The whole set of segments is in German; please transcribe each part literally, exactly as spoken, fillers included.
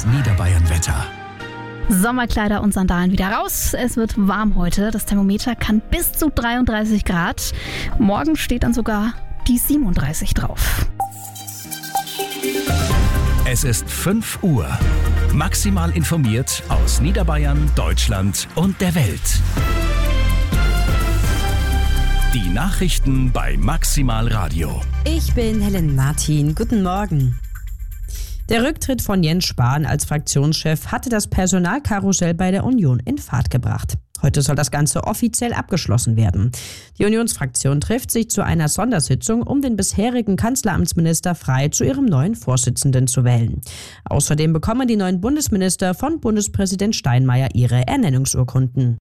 Das Niederbayern-Wetter. Sommerkleider und Sandalen wieder raus. Es wird warm heute. Das Thermometer kann bis zu dreiunddreißig Grad. Morgen steht dann sogar die siebenunddreißig drauf. Es ist fünf Uhr. Maximal informiert aus Niederbayern, Deutschland und der Welt. Die Nachrichten bei Maximal Radio. Ich bin Helen Martin. Guten Morgen. Der Rücktritt von Jens Spahn als Fraktionschef hatte das Personalkarussell bei der Union in Fahrt gebracht. Heute soll das Ganze offiziell abgeschlossen werden. Die Unionsfraktion trifft sich zu einer Sondersitzung, um den bisherigen Kanzleramtsminister Frey zu ihrem neuen Vorsitzenden zu wählen. Außerdem bekommen die neuen Bundesminister von Bundespräsident Steinmeier ihre Ernennungsurkunden.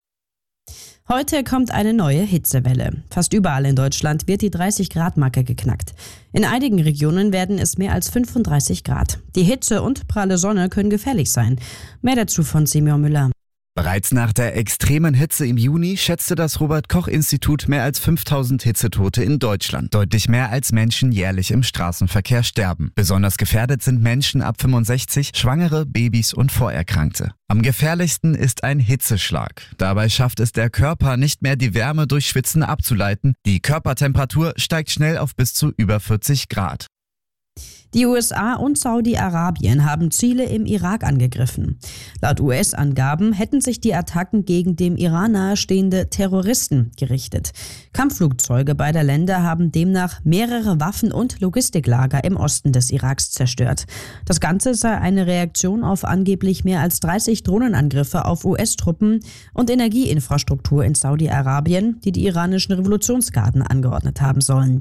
Heute kommt eine neue Hitzewelle. Fast überall in Deutschland wird die dreißig-Grad-Marke geknackt. In einigen Regionen werden es mehr als fünfunddreißig Grad. Die Hitze und pralle Sonne können gefährlich sein. Mehr dazu von Simeon Müller. Bereits nach der extremen Hitze im Juni schätzte das Robert-Koch-Institut mehr als fünftausend Hitzetote in Deutschland. Deutlich mehr als Menschen jährlich im Straßenverkehr sterben. Besonders gefährdet sind Menschen ab fünfundsechzig, Schwangere, Babys und Vorerkrankte. Am gefährlichsten ist ein Hitzeschlag. Dabei schafft es der Körper nicht mehr, die Wärme durch Schwitzen abzuleiten. Die Körpertemperatur steigt schnell auf bis zu über vierzig Grad. Die U S A und Saudi-Arabien haben Ziele im Irak angegriffen. Laut U S-Angaben hätten sich die Attacken gegen dem Iran nahestehende Terroristen gerichtet. Kampfflugzeuge beider Länder haben demnach mehrere Waffen- und Logistiklager im Osten des Iraks zerstört. Das Ganze sei eine Reaktion auf angeblich mehr als dreißig Drohnenangriffe auf U S-Truppen und Energieinfrastruktur in Saudi-Arabien, die die iranischen Revolutionsgarden angeordnet haben sollen.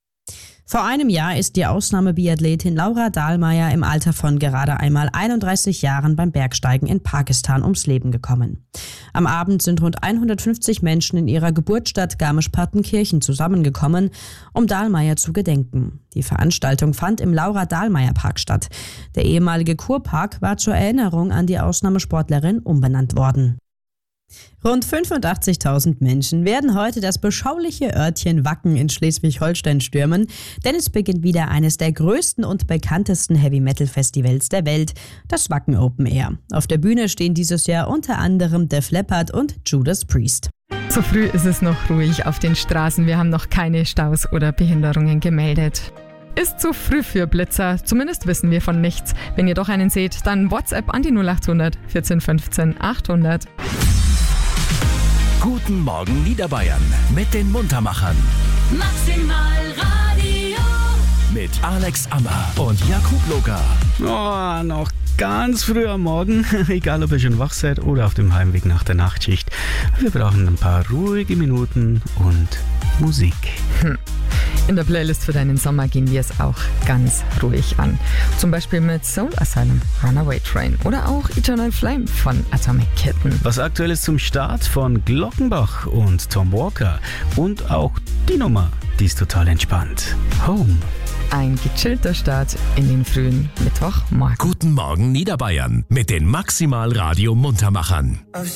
Vor einem Jahr ist die Ausnahmebiathletin Laura Dahlmeier im Alter von gerade einmal einunddreißig Jahren beim Bergsteigen in Pakistan ums Leben gekommen. Am Abend sind rund hundertfünfzig Menschen in ihrer Geburtsstadt Garmisch-Partenkirchen zusammengekommen, um Dahlmeier zu gedenken. Die Veranstaltung fand im Laura-Dahlmeier-Park statt. Der ehemalige Kurpark war zur Erinnerung an die Ausnahmesportlerin umbenannt worden. Rund fünfundachtzigtausend Menschen werden heute das beschauliche Örtchen Wacken in Schleswig-Holstein stürmen, denn es beginnt wieder eines der größten und bekanntesten Heavy-Metal-Festivals der Welt, das Wacken Open Air. Auf der Bühne stehen dieses Jahr unter anderem Def Leppard und Judas Priest. So früh ist es noch ruhig auf den Straßen. Wir haben noch keine Staus oder Behinderungen gemeldet. Ist zu früh für Blitzer, zumindest wissen wir von nichts. Wenn ihr doch einen seht, dann WhatsApp an die null acht hundert vierzehn fünfzehn achthundert. Guten Morgen Niederbayern mit den Muntermachern. Maximal Radio. Mit Alex Ammer und Jakub Loga. Oh, noch ganz früh am Morgen, egal ob ihr schon wach seid oder auf dem Heimweg nach der Nachtschicht. Wir brauchen ein paar ruhige Minuten und Musik. Hm. In der Playlist für deinen Sommer gehen wir es auch ganz ruhig an. Zum Beispiel mit Soul Asylum, Runaway Train oder auch Eternal Flame von Atomic Kitten. Was aktuell ist zum Start von Glockenbach und Tom Walker. Und auch die Nummer, die ist total entspannt. Home. Ein gechillter Start in den frühen Mittwochmorgen. Guten Morgen Niederbayern mit den Maximal Radio Muntermachern.